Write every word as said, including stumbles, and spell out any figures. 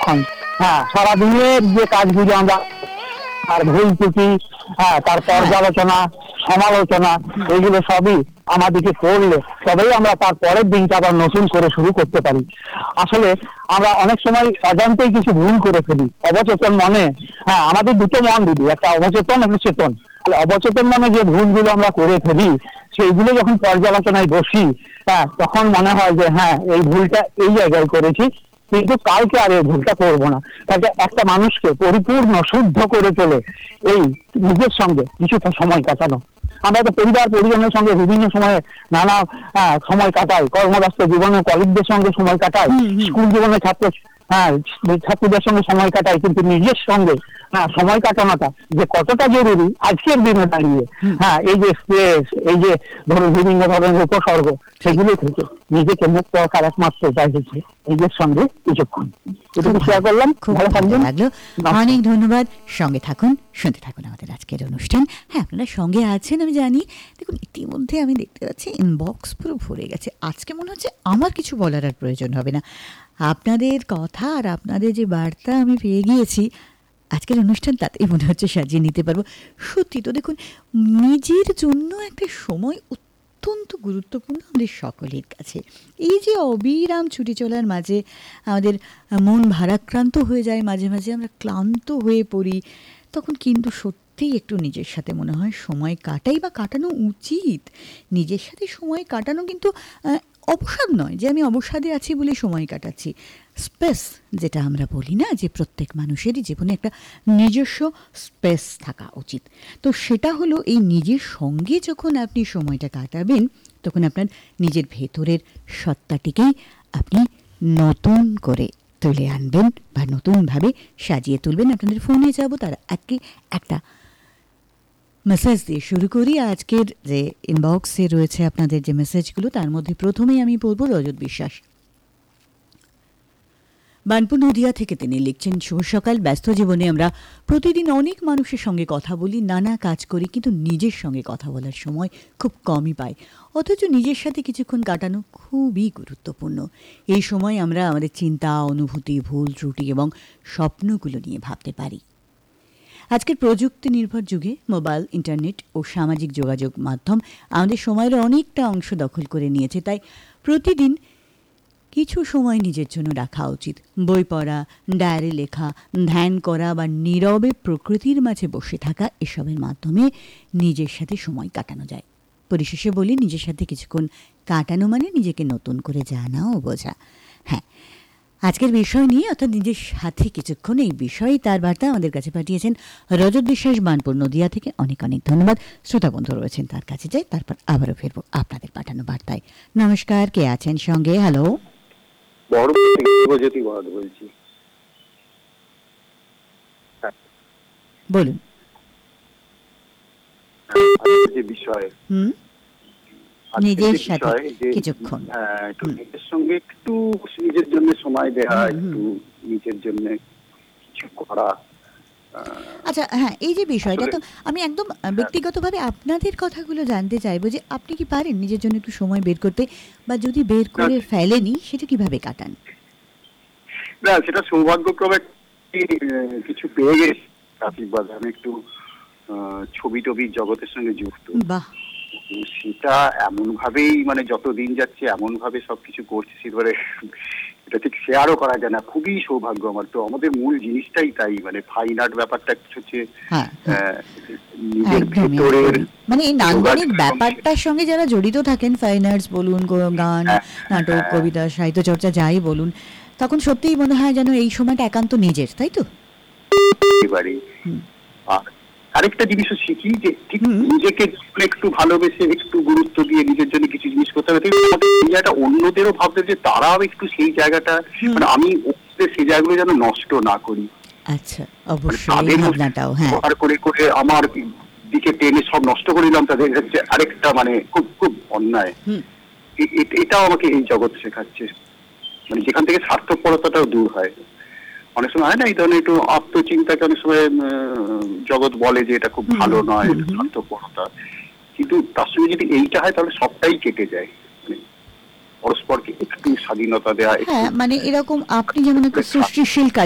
বিচক্ষণ। হ্যাঁ, সারাদিনের যে কাজগুলো আমরা আর ভুল ত্রুটি, হ্যাঁ, তার পর্যালোচনা, সমালোচনা, এগুলো সবই আমাদেরকে পড়লে তবেই আমরা তার পরের দিনটা আবার নতুন করে শুরু করতে পারি। আসলে আমরা অনেক সময় অজান্তেই কিছু ভুল করে ফেলি অবচেতন মনে। হ্যাঁ, আমাদের দুটো মন দিদি, একটা অবচেতন একটা চেতন। অবচেতন মনে যে ভুলগুলো আমরা করে ফেলি সেইগুলো যখন পর্যালোচনায় বসি, হ্যাঁ, তখন মনে হয় যে হ্যাঁ, এই ভুলটা এই জায়গায় করেছি, কিন্তু কালকে আর এই ভুলটা করবো না। তাকে একটা মানুষকে পরিপূর্ণ শুদ্ধ করে তোলে এই নিজের সঙ্গে কিছুটা সময় কাটানো। আমরা তো পরিবার পরিজনের সঙ্গে বিভিন্ন সময়ে নানা সময় কাটাই, কর্মব্যস্ত জীবনে কলিগদের সঙ্গে সময় কাটাই, স্কুল জীবনে ছাত্র হ্যাঁ ছাত্রীদের সঙ্গে সময় কাটাই, কিন্তু নিজের সঙ্গে হ্যাঁ সময় কাটানোটা যে কতটা জরুরি আজকের দিনে দাঁড়িয়ে, হ্যাঁ, এই যে স্ট্রেস, এই যে ধরুন বিভিন্ন ধরনের উপসর্গ, সেগুলো থেকে নিজেকে মুক্ত রাখার একমাত্র উপায় হচ্ছে নিজের সঙ্গে কিছুক্ষণ এটুকু শেয়ার করলাম। ভালো থাকবেন, অনেক ধন্যবাদ। সঙ্গে থাকুন, শুনতে থাকুন আমাদের আজকের অনুষ্ঠান। হ্যাঁ, আপনারা সঙ্গে আছেন আমি জানি। দেখুন, ইতিমধ্যে আমি দেখতে পাচ্ছি ইনবক্স পুরো ভরে গেছে। আজকে মনে হচ্ছে আমার কিছু বলার আর প্রয়োজন হবে না। আপনাদের কথা আর আপনাদের যে বার্তা আমি পেয়ে গিয়েছি আজকের অনুষ্ঠান, তাতেই মনে হচ্ছে সাজিয়ে নিতে পারবো। সত্যি তো দেখুন, নিজের জন্য একটা সময় অত্যন্ত গুরুত্বপূর্ণ আমাদের সকলের কাছে। এই যে অবিরাম ছুটি চলার মাঝে আমাদের মন ভারাক্রান্ত হয়ে যায়, মাঝে মাঝে আমরা ক্লান্ত হয়ে পড়ি, তখন কিন্তু সত্যিই একটু নিজের সাথে মনে হয় সময় কাটাই বা কাটানো উচিত। নিজের সাথে সময় কাটানো কিন্তু অবসাদ নয় যে আমি অবসাদে আছি বলে সময় কাটাচ্ছি। স্পেস যেটা আমরা বলি না, যে প্রত্যেক মানুষেরই জীবনে একটা নিজস্ব স্পেস থাকা উচিত। তো সেটা হলো এই নিজের সঙ্গে যখন আপনি সময়টা কাটাবেন, তখন আপনার নিজের ভেতরের সত্তাটিকেই আপনি নতুন করে তুলে আনবেন বা নতুনভাবে সাজিয়ে তুলবেন। আপনাদের ফোনে যাব, তার আগে একটা মেসেজ দিয়ে শুরু করি। আজকের যে ইনবক্সে রয়েছে আপনাদের যে মেসেজগুলো, তার মধ্যে প্রথমেই আমি বলবো রজত বিশ্বাস, বানপুর নদিয়া থেকে। তিনি লিখছেন, শুভ সকাল। ব্যস্ত জীবনে আমরা প্রতিদিন অনেক মানুষের সঙ্গে কথা বলি, নানা কাজ করি, কিন্তু নিজের সঙ্গে কথা বলার সময় খুব কমই পাই। অথচ নিজের সাথে কিছুক্ষণ কাটানো খুবই গুরুত্বপূর্ণ। এই সময় আমরা আমাদের চিন্তা, অনুভূতি, ভুল ত্রুটি এবং স্বপ্নগুলো নিয়ে ভাবতে পারি। আজকের প্রযুক্তি নির্ভর যুগে মোবাইল, ইন্টারনেট ও সামাজিক যোগাযোগ মাধ্যম আমাদের সময়ের অনেকটা অংশ দখল করে নিয়েছে। তাই প্রতিদিন কিছু সময় নিজের জন্য রাখা উচিত। বই পড়া, ডায়েরি লেখা, ধ্যান করা বা নীরবে প্রকৃতির মাঝে বসে থাকা, এসবের মাধ্যমে নিজের সাথে সময় কাটানো যায়। পরিশেষে বলি, নিজের সাথে কিছুক্ষণ কাটানো মানে নিজেকে নতুন করে জানা ও বোঝা। হ্যাঁ, আজকের বিষয় নিয়ে অর্থাৎ নিজের সাথে কিছুক্ষণ, এই বিষয়ে তার বার্তা আমাদের কাছে পাঠিয়েছেন রজত বিশ্বাস, বানপুর নদিয়া থেকে। অনেক অনেক ধন্যবাদ। শ্রোতা বন্ধু রয়েছেন, তার কাছে যাই, তারপর আবারও ফিরবো আপনাদের পাঠানো বার্তায়। নমস্কার, কে আছেন সঙ্গে? হ্যালো, বলছি, বলুন। বিষয় হুম নিজের সাথে কিছুক্ষণ, নিজের সঙ্গে একটু নিজের জন্য সময় দেওয়া, একটু নিজের জন্য কিছু করা। আচ্ছা, হ্যাঁ, এই যে বিষয়টা, তো আমি একদম ব্যক্তিগতভাবে আপনাদের কথাগুলো জানতে চাইবো যে আপনি কি পারেন নিজের জন্য একটু সময় বের করতে, বা যদি বের করে ফেলেনি সেটা কিভাবে কাটান? না, সেটা সৌভাগ্যক্রমে কিছু পেয়ে গেছি। আমি একটু ছবি টবির জগতের সঙ্গে যুক্ত। বাহ। সেটা এমন ভাবেই মানে যত দিন যাচ্ছে এমন ভাবে সবকিছু করছি, সেবারে এটা ঠিক শেয়ারও করা যায় না। খুবই সৌভাগ্য আমার। তো আমাদের মূল জিনিসটাই তাই, মানে ফাইন আর্ট ব্যাপারটা হচ্ছে নিজের ভেতরের, মানে এই নান্দনিক ব্যাপারটার সঙ্গে যারা জড়িত থাকেন, ফাইন আর্টস বলুন, গান, নাটক, কবিতা, সাহিত্য চর্চা যাই বলুন, তখন সত্যিই মনে হয় যেন এই সময়টা একান্ত নিজের, তাই তো? এবারে আরেকটা জিনিসও শিখি যে ঠিক নিজেকে একটু ভালোবেসে, একটু গুরুত্ব দিয়ে নিজের জন্য কিছু জিনিস করতে হবে। এই জায়গাটা অন্যদেরও ভাবতে যে তারাও একটু সেই জায়গাটা, মানে আমি সেই জায়গাগুলো যেন নষ্ট না করি। আচ্ছা, অবশ্যই ভাবনাটাও হ্যাঁ করে করে আমার দিকে টেনে সব নষ্ট করে দিলাম, তাদের হচ্ছে আরেকটা মানে খুব খুব অন্যায়। এটাও আমাকে এই জগৎ শেখাচ্ছে, মানে যেখান থেকে স্বার্থপরতাটাও দূর হয়। অনেক সময় হয় না এই ধরনের একটু আত্মচিন্তাকে অনেক সময় জগৎ বলে যে এটা খুব ভালো নয়, স্বার্থপরতা, কিন্তু তার সঙ্গে যদি এইটা হয় তাহলে সবটাই কেটে যায়। পরস্পরকে একটু স্বাধীনতা দেওয়া, হ্যাঁ, মানে এরকম আপনি যেমন একটা সৃষ্টিশীল কাজ